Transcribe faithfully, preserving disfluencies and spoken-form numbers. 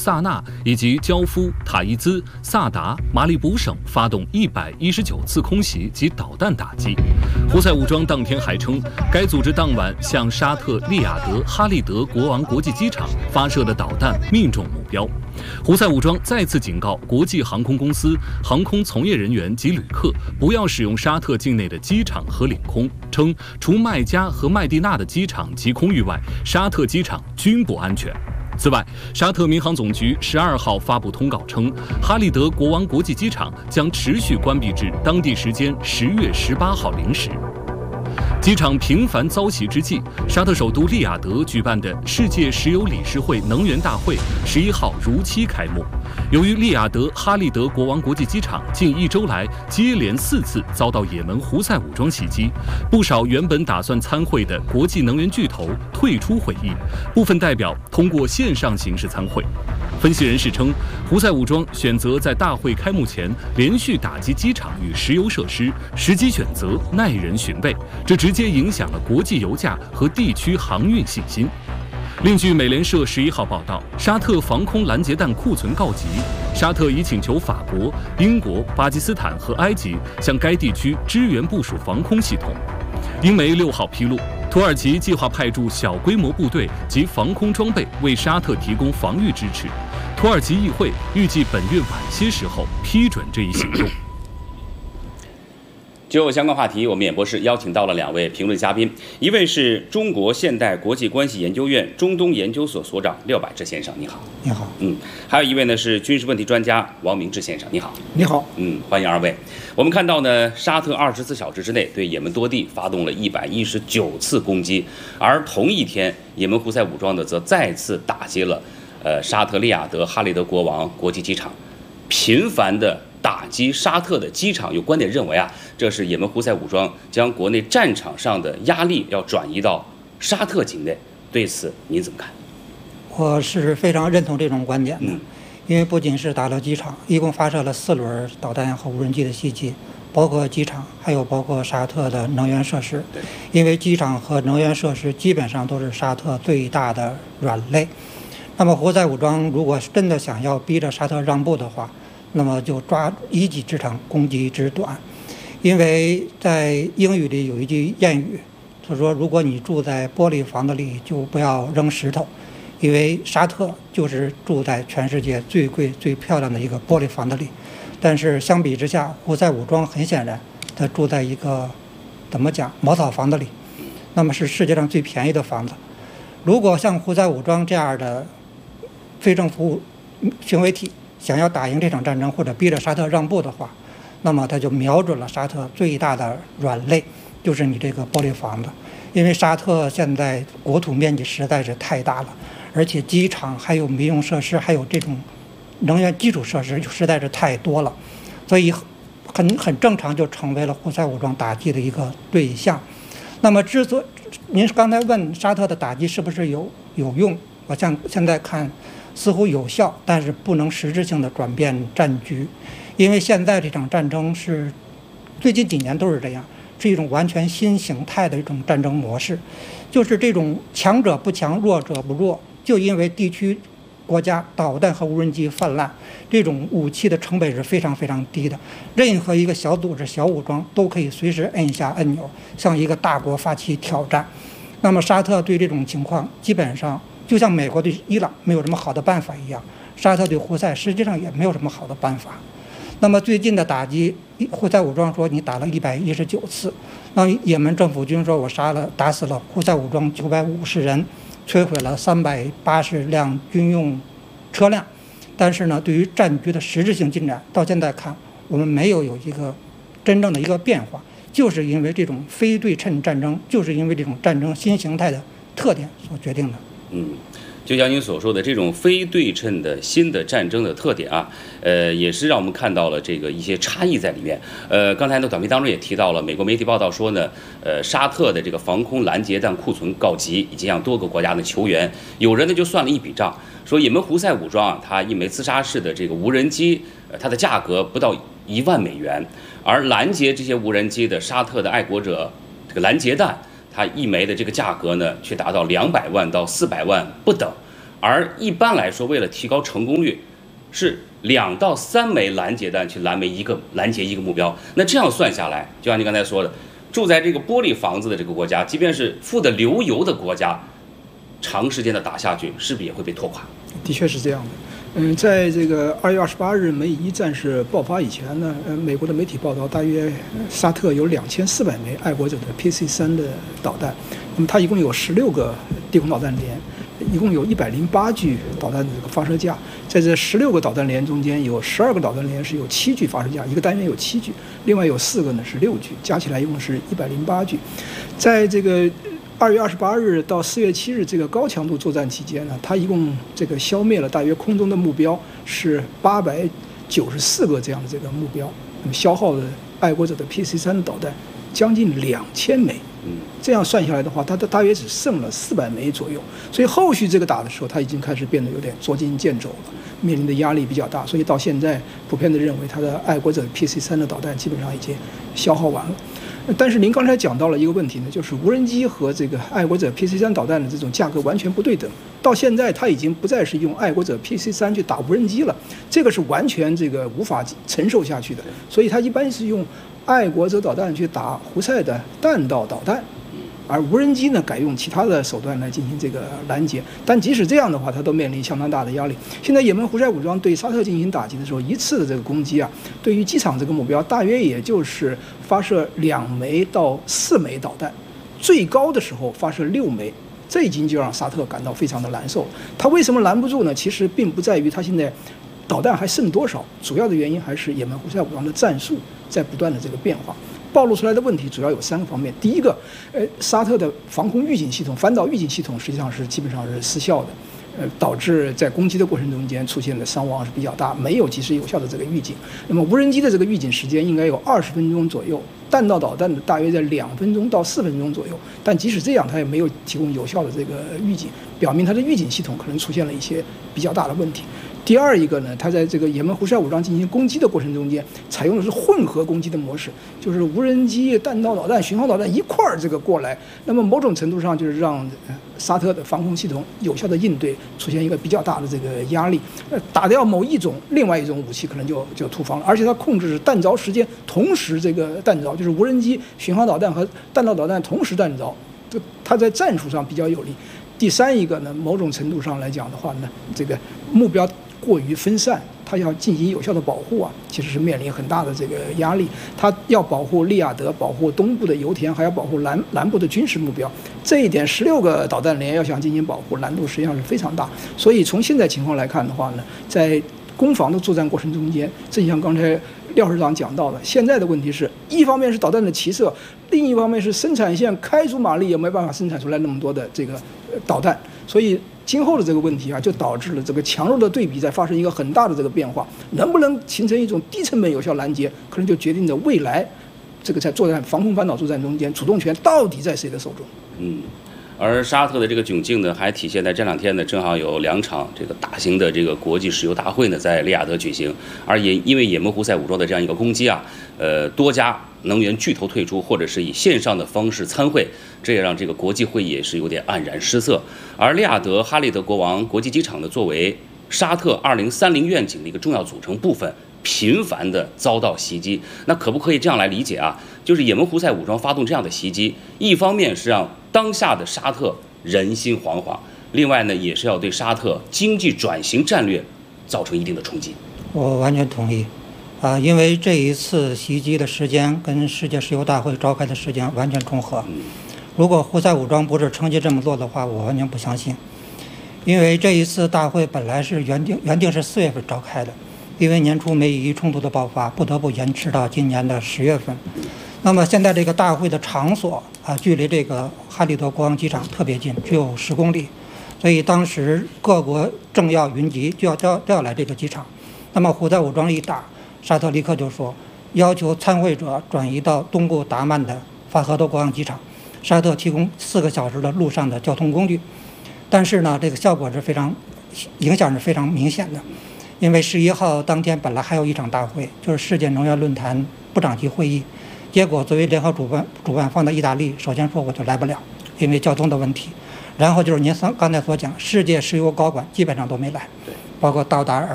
萨那以及焦夫、塔伊兹、萨达、马里卜省发动一百一十九次空袭及导弹打击。胡塞武装当天还称，该组织当晚向沙特利雅得哈利德国王国际机场发射的导弹命中目标。胡塞武装再次警告国际航空公司、航空从业人员及旅客不要使用沙特境内的机场和领空，称除麦加和麦地那的机场及空域外，沙特机场均不安全。此外，沙特民航总局十二号发布通告称，哈利德国王国际机场将持续关闭至当地时间十月十八号零时。机场频繁遭袭之际，沙特首都利雅得举办的世界石油理事会能源大会十一号如期开幕。由于利雅得哈利德国王国际机场近一周来接连四次遭到也门胡塞武装袭击，不少原本打算参会的国际能源巨头退出会议，部分代表通过线上形式参会。分析人士称，胡塞武装选择在大会开幕前连续打击机场与石油设施，时机选择耐人寻味，这直接影响了国际油价和地区航运信心。另据美联社十一号报道，沙特防空拦截弹库存告急，沙特已请求法国、英国、巴基斯坦和埃及向该地区支援部署防空系统。英媒六号披露，土耳其计划派驻小规模部队及防空装备为沙特提供防御支持。土耳其议会预计本月晚些时候批准这一行动。 就相关话题，我们演播室邀请到了两位评论嘉宾，一位是中国现代国际关系研究院中东研究所所长廖百志先生，你好。 你好。 嗯，还有一位呢是军事问题专家王明志先生，你好。 你好。 嗯，欢迎二位。我们看到呢，沙特二十四小时之内对也门多地发动了一百一十九次攻击，而同一天，也门胡塞武装呢则再次打击了呃沙特利雅得哈利德国王国际机场，频繁的打击沙特的机场。有观点认为啊，这是也门胡塞武装将国内战场上的压力要转移到沙特境内，对此您怎么看？ 我是非常认同这种观点的， 嗯、 因为不仅是打到机场，一共发射了四轮导弹和无人机的袭击，包括机场，还有包括沙特的能源设施。 对， 因为机场和能源设施基本上都是沙特最大的软肋。那么胡塞武装如果真的想要逼着沙特让步的话，那么就抓一技之长，攻击之短。因为在英语里有一句谚语，他说如果你住在玻璃房子里，就不要扔石头，因为沙特就是住在全世界最贵最漂亮的一个玻璃房子里。但是相比之下，胡塞武装很显然他住在一个怎么讲茅草房子里，那么是世界上最便宜的房子。如果像胡塞武装这样的非政府行为体想要打赢这场战争，或者逼着沙特让步的话，那么他就瞄准了沙特最大的软肋，就是你这个玻璃房子。因为沙特现在国土面积实在是太大了，而且机场还有民用设施，还有这种能源基础设施实在是太多了，所以很很正常就成为了胡塞武装打击的一个对象。那么之所以您刚才问沙特的打击是不是有有用，我像现在看似乎有效，但是不能实质性的转变战局，因为现在这场战争是最近几年都是这样，是一种完全新形态的一种战争模式，就是这种强者不强，弱者不弱，就因为地区国家导弹和无人机泛滥，这种武器的成本是非常非常低的，任何一个小组织小武装都可以随时摁下按钮向一个大国发起挑战。那么沙特对这种情况基本上就像美国对伊朗没有什么好的办法一样，沙特对胡塞实际上也没有什么好的办法。那么最近的打击，胡塞武装说你打了一百一十九次，那也门政府军说我杀了打死了胡塞武装九百五十人，摧毁了三百八十辆军用车辆。但是呢，对于战局的实质性进展，到现在看我们没有有一个真正的一个变化，就是因为这种非对称战争，就是因为这种战争新形态的特点所决定的。 嗯，就像您所说的这种非对称的新的战争的特点啊，呃，也是让我们看到了这个一些差异在里面。呃，刚才的短片当中也提到了，美国媒体报道说呢，呃，沙特的这个防空拦截弹库存告急，已经向多个国家的求援。有人呢就算了一笔账，说也门胡塞武装啊，它一枚自杀式的这个无人机，呃，它的价格不到一万美元，而拦截这些无人机的沙特的爱国者这个拦截弹，它一枚的这个价格呢，却达到两百万到四百万不等。 而一般来说，为了提高成功率，是两到三枚拦截弹去拦截一个拦截一个目标。那这样算下来，就像您刚才说的，住在这个玻璃房子的这个国家，即便是富得流油的国家，长时间的打下去，是不是也会被拖垮？ 的确是这样的。嗯，在这个二月二十八日美以一战事爆发以前呢，呃，美国的媒体报道，大约沙特有两千四百枚爱国者的 P C 三的导弹，那么它一共有十六个地空导弹连，一共有一百零八具导弹的这个发射架，在这十六个导弹连中间，有十二个导弹连是有七具发射架，一个单元有七具，另外有四个呢是六具，加起来一共是一百零八具，在这个。二月二十八日到四月七日这个高强度作战期间呢，它一共这个消灭了大约空中的目标是八百九十四个这样的这个目标，那么消耗了爱国者的 P C 三的导弹将近两千枚，这样算下来的话，它的大约只剩了四百枚左右，所以后续这个打的时候，它已经开始变得有点捉襟见肘了，面临的压力比较大，所以到现在普遍的认为，它的爱国者 P C 三的导弹基本上已经消耗完了。但是您刚才讲到了一个问题呢，就是无人机和这个爱国者 P C 三导弹的这种价格完全不对等。到现在，它已经不再是用爱国者 P C 三去打无人机了，这个是完全这个无法承受下去的。所以它一般是用爱国者导弹去打胡塞的弹道导弹。而无人机呢，改用其他的手段来进行这个拦截，但即使这样的话，它都面临相当大的压力。现在也门胡塞武装对沙特进行打击的时候，一次的这个攻击啊，对于机场这个目标，大约也就是发射两枚到四枚导弹，最高的时候发射六枚，这已经就让沙特感到非常的难受。他为什么拦不住呢？其实并不在于他现在导弹还剩多少，主要的原因还是也门胡塞武装的战术在不断的这个变化。暴露出来的问题主要有三个方面。第一个，呃，沙特的防空预警系统、反导预警系统实际上是基本上是失效的，呃，导致在攻击的过程中间出现的伤亡是比较大，没有及时有效的这个预警。那么无人机的这个预警时间应该有二十分钟左右，弹道导弹的大约在两分钟到四分钟左右。但即使这样，它也没有提供有效的这个预警，表明它的预警系统可能出现了一些比较大的问题。第二一个呢，它在这个也门胡塞武装进行攻击的过程中间，采用的是混合攻击的模式，就是无人机、弹道导弹、巡航导弹一块儿这个过来。那么某种程度上就是让沙特的防空系统有效的应对出现一个比较大的这个压力。呃，打掉某一种，另外一种武器可能就就突防了，而且它控制弹着时间同时这个弹着，就是无人机、巡航导弹和弹道导弹同时弹着，这它在战术上比较有利。第三一个呢，某种程度上来讲的话呢，这个目标过于分散，它要进行有效的保护啊，其实是面临很大的这个压力。它要保护利雅得，保护东部的油田，还要保护南南部的军事目标。这一点，十六个导弹连要想进行保护，难度实际上是非常大。所以从现在情况来看的话呢，在攻防的作战过程中间，正像刚才廖市长讲到的，现在的问题是一方面是导弹的齐射，另一方面是生产线开足马力也没办法生产出来那么多的这个导弹，所以今后的这个问题啊，就导致了这个强弱的对比在发生一个很大的这个变化。能不能形成一种低成本有效拦截，可能就决定着未来这个在作战防空反导作战中间，主动权到底在谁的手中。 嗯。而沙特的这个窘境呢，还体现在这两天呢，正好有两场这个大型的这个国际石油大会呢，在利雅得举行。而也因为也门胡塞武装的这样一个攻击啊，呃，多家能源巨头退出，或者是以线上的方式参会，这也让这个国际会议也是有点黯然失色。而利雅得哈利德国王国际机场呢，作为沙特二零三零愿景的一个重要组成部分，频繁的遭到袭击。那可不可以这样来理解啊？就是也门胡塞武装发动这样的袭击，一方面是让当下的沙特人心惶惶，另外呢，也是要对沙特经济转型战略造成一定的冲击。 我完全同意，啊，因为这一次袭击的时间跟世界石油大会召开的时间完全重合。如果胡塞武装不是成绩这么做的话，我完全不相信。因为这一次大会本来是原定原定是四月份召开的，因为年初美以冲突的爆发，不得不延迟到今年的十月份。那么现在这个大会的场所啊，距离这个哈利德国王机场特别近，只有十公里，所以当时各国政要云集，就要都要都要来这个机场。那么胡塞武装一打，沙特立刻就说要求参会者转移到东部达曼的法赫德国王机场，沙特提供四个小时的路上的交通工具。但是呢，这个效果是非常影响是非常明显的，因为十一号当天本来还有一场大会，就是世界能源论坛部长级会议。结果，作为联合主办主办方的意大利，首先说我就来不了，因为交通的问题。 然后就是您刚刚才所讲，世界石油高管基本上都没来， 对， 包括道达尔